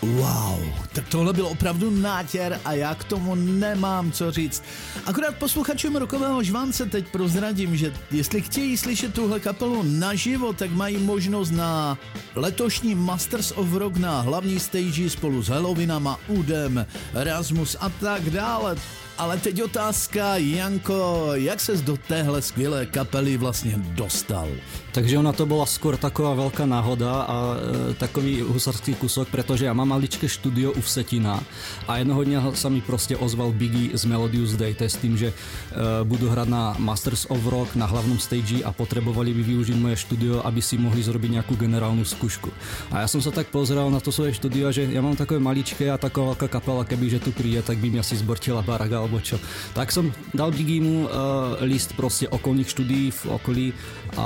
Wow, tak tohle byl opravdu nátěr a já k tomu nemám co říct. Akorát posluchačům Rockového žvánce teď prozradím, že jestli chtějí slyšet tuhle kapelu naživo, tak mají možnost na letošní Masters of Rock na hlavní stage spolu s Halloweenama, Udem, Erasmus a tak dále. Ale teď otázka, Janko, jak ses do téhle skvělé kapely vlastně dostal? Takže ona to bola skôr taková veľká náhoda a takový husarský kusok, pretože ja mám maličké štúdio u Vsetina a jednoho dňa sa mi proste ozval Biggie z Melodious Day s tým, že budú hrať na Masters of Rock na hlavnom stage a potrebovali by využiť moje štúdio, aby si mohli zrobiť nejakú generálnu skúšku. A ja som sa tak pozeral na to svoje štúdio, že ja mám takové maličké a taková veľká kapela, kebyže tu príde, tak by mi asi zbortila barak alebo čo. Tak som dal Biggiemu list proste okolných štúdií v okolí a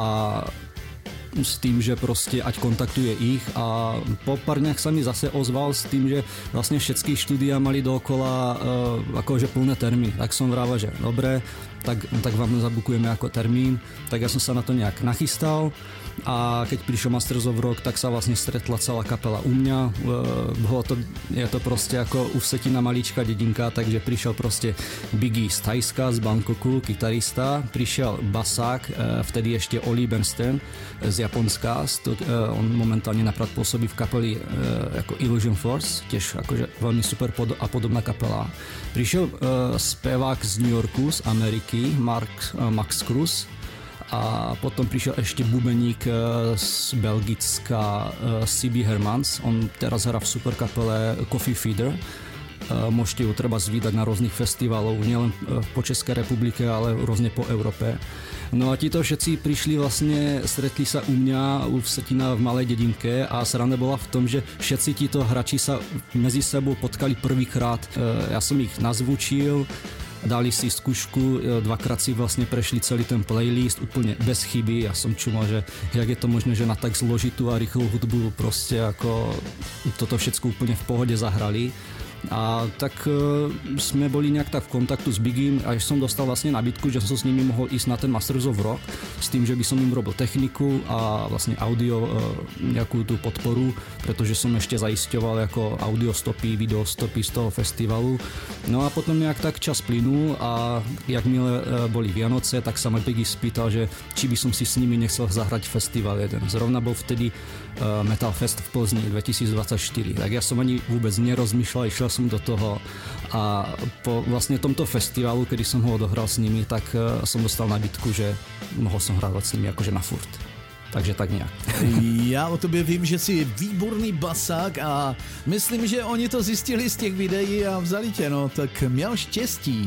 s tým, že proste ať kontaktuje ich a po pár dňach sa mi zase ozval s tým, že vlastne všetky štúdia mali dookola akože plné termín. Tak som vrával, že dobre, tak vám zabukujeme ako termín. Tak ja som sa na to nejak nachystal a keď prišiel Masters of Rock, tak sa vlastne stretla celá kapela u mňa. Je to proste ako u Vsetina maličká dedinka, takže prišiel proste Biggie z Thajska, z Bangkoku, kytarista, prišiel basák, vtedy ešte Oli Bernstein z Japonska, on momentálne napríklad pôsobí v kapeli ako Illusion Force, tiež akože veľmi super a podobná kapela. Prišiel spevák z New Yorku, z Ameriky, Max Cruz, a potom prišiel ešte bubeník z Belgicka CB Hermans, on teraz hrá v super kapele Coffee Feeder. Môžete ju treba zvídať na rôznych festivaloch, nielen po Českej republike, ale rôzne po Európe. No a títo všetci prišli vlastne, stretli sa u mňa, u Vsetina v malej dedinke a sranda bola v tom, že všetci títo hráči sa medzi sebou potkali prvýkrát. Ja som ich nazvučil, dali si skúšku, dvakrát si vlastne prešli celý ten playlist úplne bez chyby. Ja som čumal, že jak je to možné, že na tak zložitú a rýchlu hudbu proste ako toto všetko úplne v pohode zahrali. A tak sme boli nejak tak v kontaktu s Biggiem a som dostal vlastne nabídku, že som s nimi mohol ísť na ten Masters of Rock s tým, že by som im robil techniku a vlastne audio, nejakú tú podporu, pretože som ešte zaisťoval ako audiostopy, videostopy z toho festivalu. No a potom nejak tak čas plynul a jakmile boli Vianoce, tak sa ma Biggie spýtal, že či by som si s nimi nechcel zahrať festival jeden. Zrovna bol vtedy Metal Fest v Plzni 2024, tak ja som ani vôbec nerozmýšľal, išiel som do toho a po vlastne tomto festivalu, kedy som ho odohral s nimi, tak som dostal nabídku, že mohol som hrávať s nimi akože na furt. Takže tak nejak. Já o tobě vím, že jsi výborný basák a myslím, že oni to zjistili z těch videí a vzali tě, no, tak měl štěstí.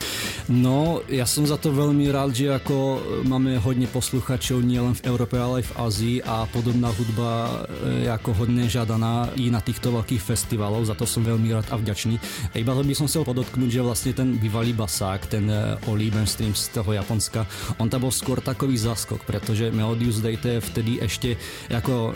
No, ja som za to veľmi rád, že ako máme hodne posluchačov nielen v Európe, ale aj v Ázii a podobná hudba je ako hodne žiadaná i na týchto veľkých festivaloch, za to som veľmi rád a vďačný. A iba by som chcel podotknúť, že vlastne ten bývalý basák, ten Oli Bernstein z toho Japonska, on tam bol skôr takový záskok, pretože Melodious Day vtedy ešte ako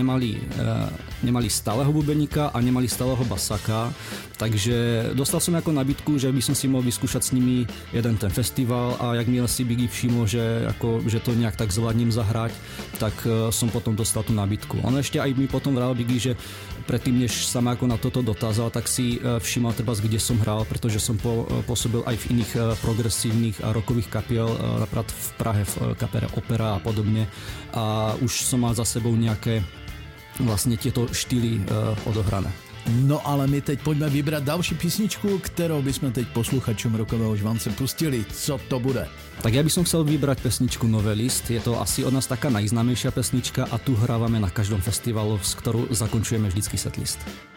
nemali stáleho bubeníka a nemali stáleho basáka, takže dostal som ako nabídku, že by som si mohol vyskúšať s nimi jeden ten festival a jakmile si Biggie všimol, že to nejak tak zvládnem zahrať, tak som potom dostal tú nabídku. On ešte aj mi potom vral Biggie, že predtým, než sa ma ako na toto dotázal, tak si všimol treba, kde som hral, pretože som pôsobil aj v iných progresívnych a rockových kapiel, napríklad v Prahe v kapere Opera a podobne a už som mal za sebou nejaké vlastne tieto štýly odohrané. No ale my teď pojďme vybrat další písničku, kterou bychom teď posluchačům Rockového žvánce pustili. Co to bude? Tak ja by som chcel vybrať pesničku Novelist. Je to asi od nás taká najznámejšia pesnička a tu hrávame na každom festivalu, s ktorou zakončujeme vždycky setlist.